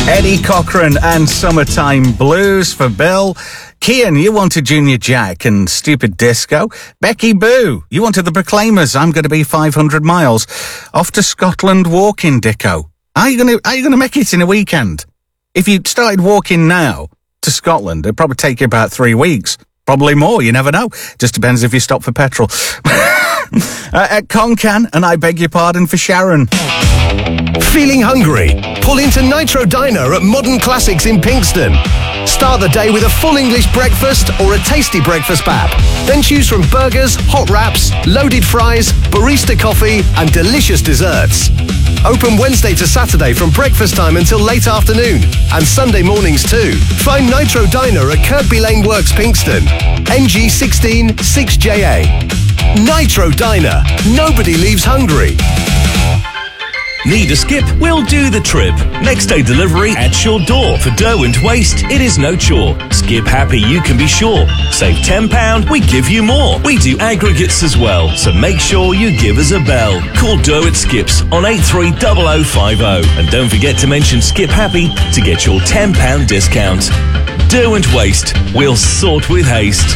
Eddie Cochran and Summertime Blues for Bill. Kian, you wanted Junior Jack and Stupid Disco. Becky Boo, you wanted the Proclaimers, I'm Going to Be 500 Miles. Off to Scotland walking, Dicko. Are you gonna make it in a weekend? If you started walking now to Scotland, it'd probably take you about 3 weeks. Probably more, you never know. Just depends if you stop for petrol. At Concan, and I beg your pardon for Sharon. Feeling hungry? Pull into Nitro Diner at Modern Classics in Pinkston. Start the day with a full English breakfast or a tasty breakfast pap. Then choose from burgers, hot wraps, loaded fries, barista coffee and delicious desserts. Open Wednesday to Saturday from breakfast time until late afternoon and Sunday mornings too. Find Nitro Diner at Kirkby Lane Works, Pinkston. NG16 6JA. Nitro Diner. Nobody leaves hungry. Need a skip? We'll do the trip. Next day delivery at your door. For dough and waste, it is no chore. Skip happy, you can be sure. Save £10, we give you more. We do aggregates as well, so make sure you give us a bell. Call Dough at Skips on 830050. And don't forget to mention Skip Happy to get your £10 discount. Dough and waste, we'll sort with haste.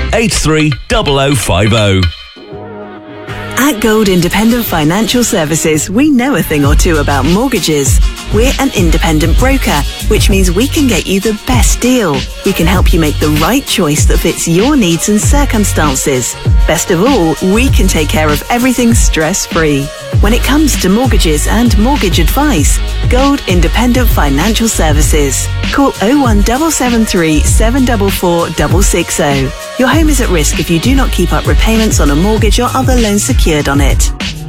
830050. At Gold Independent Financial Services, we know a thing or two about mortgages. We're an independent broker, which means we can get you the best deal. We can help you make the right choice that fits your needs and circumstances. Best of all, we can take care of everything stress-free. When it comes to mortgages and mortgage advice, Gold Independent Financial Services. Call 01773 744 660. Your home is at risk if you do not keep up repayments on a mortgage or other loans secured on it.